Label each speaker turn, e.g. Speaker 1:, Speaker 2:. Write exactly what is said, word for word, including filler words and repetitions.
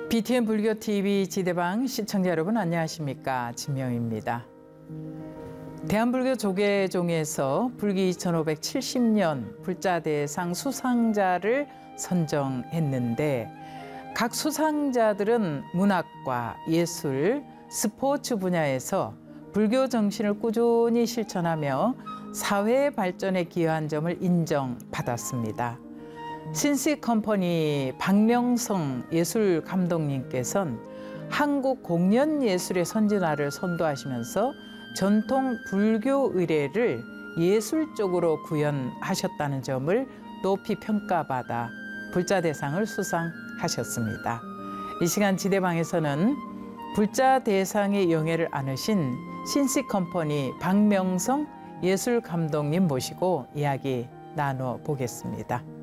Speaker 1: 비티엔 불교티비 지대방 시청자 여러분 안녕하십니까? 진명입니다. 대한불교 조계종에서 불기 이천오백칠십 년 불자대상 수상자를 선정했는데 각 수상자들은 문학과 예술, 스포츠 분야에서 불교 정신을 꾸준히 실천하며 사회 발전에 기여한 점을 인정받았습니다. 신시컴퍼니 박명성 예술감독님께서는 한국 공연예술의 선진화를 선도하시면서 전통 불교 의례를 예술적으로 구현하셨다는 점을 높이 평가받아 불자대상을 수상하셨습니다. 이 시간 지대방에서는 불자대상의 영예를 안으신 신시컴퍼니 박명성 예술감독님 모시고 이야기 나눠보겠습니다.